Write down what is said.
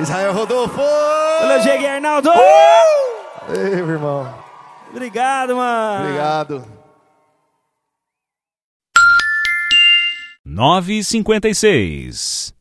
Israel Rodolfo! Valeu, Diego e Arnaldo! Ei, meu irmão. Obrigado, mano. Obrigado. 9h56.